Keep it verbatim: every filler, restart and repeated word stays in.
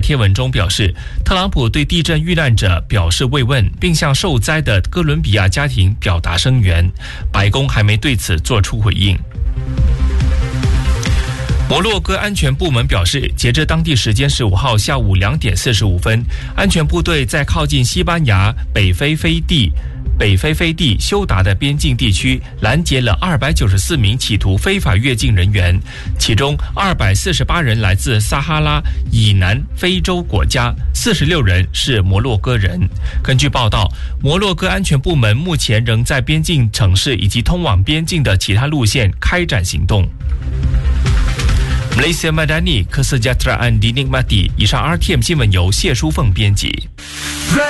贴文中表示，特朗普对地震遇难者表示慰问，并向受灾的哥伦比亚家庭表达声援。白宫还没对此做出回应。摩洛哥安全部门表示，截至当地时间十五号下午两点四十五分，安全部队在靠近西班牙北非飞地北非飞地休达的边境地区拦截了二百九十四名企图非法越境人员，其中二百四十八人来自撒哈拉以南非洲国家，四十六人是摩洛哥人。根据报道，摩洛哥安全部门目前仍在边境城市以及通往边境的其他路线开展行动。Malaysia Madani Kesejahteraan dinikmati。以上 R T M 新闻由谢淑凤编辑。